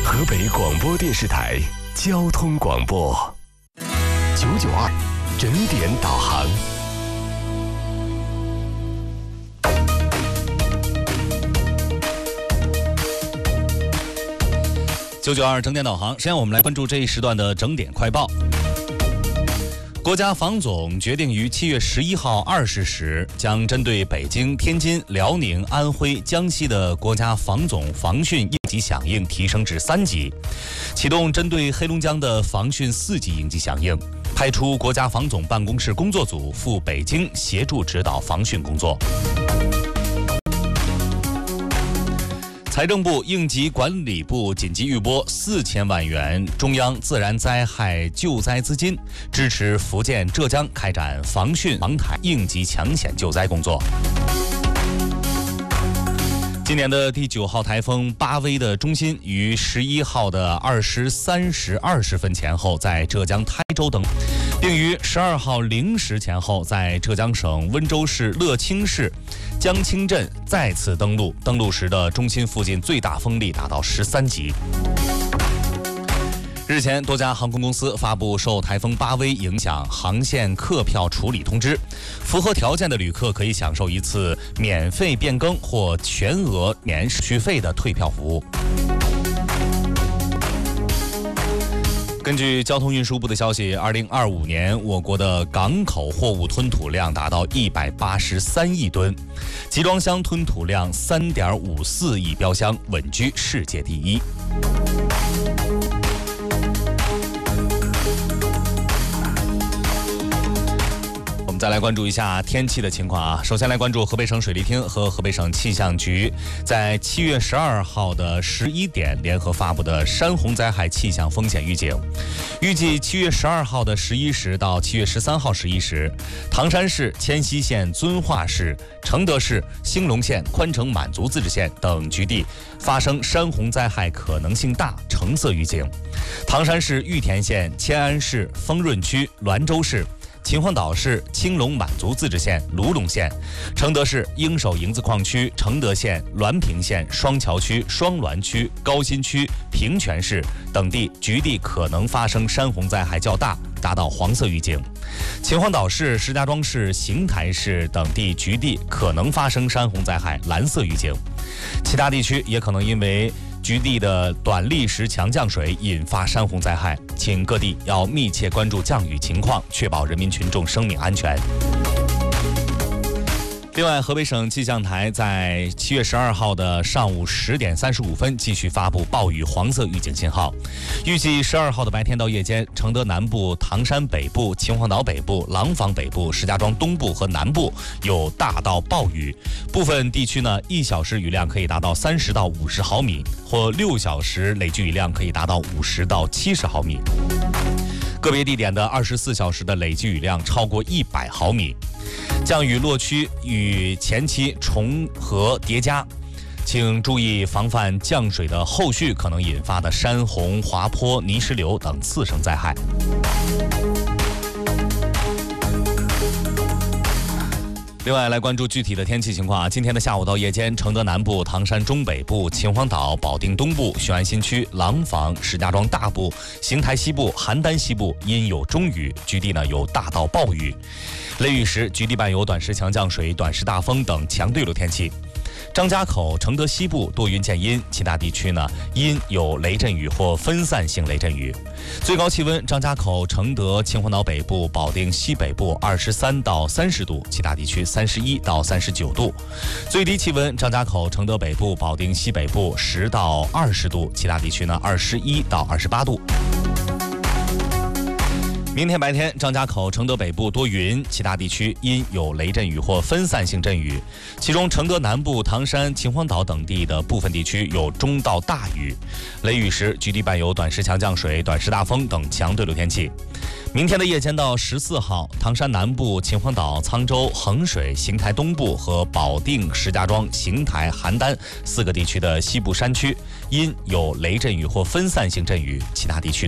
河北广播电视台交通广播992整点导航。 992整点导航，先让我们来关注这一时段的整点快报。国家防总决定于7月11号20时，将针对北京、天津、辽宁、安徽、江西的国家防总防汛应急响应提升至3级，启动针对黑龙江的防汛4级应急响应，派出国家防总办公室工作组赴北京协助指导防汛工作。财政部应急管理部紧急预拨4000万元中央自然灾害救灾资金，支持福建、浙江开展防汛防台应急抢险救灾工作。今年的第9号台风巴威的中心于11号的23时20分前后在浙江台州登陆，并于12号0时前后在浙江省温州市乐清市江青镇再次登陆，登陆时的中心附近最大风力达到13级。日前，多家航空公司发布受台风巴威影响航线客票处理通知，符合条件的旅客可以享受一次免费变更或全额免续费的退票服务。根据交通运输部的消息，2025年我国的港口货物吞吐量达到183亿吨，集装箱吞吐量3.54亿标箱，稳居世界第一。再来关注一下天气的情况啊。首先来关注河北省水利厅和河北省气象局在7月12号的11点联合发布的山洪灾害气象风险预警。预计7月12号的11时到7月13号11时，唐山市、迁西县、遵化市、承德市、兴隆县、宽城满族自治县等局地发生山洪灾害可能性大，橙色预警。唐山市玉田县、迁安市、丰润区、滦州市、秦皇岛市、青龙满族自治县、卢龙县、承德市鹰首营子矿区、承德县、滦平县、双桥区、双滦区、高新区、平泉市等地局地可能发生山洪灾害较大，达到黄色预警。秦皇岛市、石家庄市、邢台市等地局地可能发生山洪灾害，蓝色预警。其他地区也可能因为局地的短历时强降水引发山洪灾害，请各地要密切关注降雨情况，确保人民群众生命安全。另外，河北省气象台在7月12号的上午10点35分继续发布暴雨黄色预警信号。预计12号的白天到夜间，承德南部、唐山北部、秦皇岛北部、廊坊北部、石家庄东部和南部有大到暴雨，部分地区呢1小时雨量可以达到30到50毫米，或6小时累计雨量可以达到50到70毫米。个别地点的24小时的累计雨量超过100毫米。降雨落区与前期重合叠加，请注意防范降水的后续可能引发的山洪、滑坡、泥石流等次生灾害。另外来关注具体的天气情况啊。今天的下午到夜间，承德南部、唐山中北部、秦皇岛、保定东部、雄安新区、廊坊、石家庄大部、邢台西部、邯郸西部阴有中雨，局地呢有大到暴雨，雷雨时局地伴有短时强降水、短时大风等强对流天气。张家口、承德西部多云见阴，其他地区呢阴有雷阵雨或分散性雷阵雨。最高气温，张家口、承德、秦皇岛北部、保定西北部23到30度，其他地区31到39度。最低气温，张家口、承德北部、保定西北部10到20度，其他地区呢21到28度。明天白天，张家口、承德北部多云，其他地区阴有雷阵雨或分散性阵雨，其中承德南部、唐山、秦皇岛等地的部分地区有中到大雨，雷雨时局地伴有短时强降水、短时大风等强对流天气。明天的夜间到14号，唐山南部、秦皇岛、沧州、衡水、邢台东部和保定、石家庄、邢台、邯郸4个地区的西部山区阴有雷阵雨或分散性阵雨，其他地区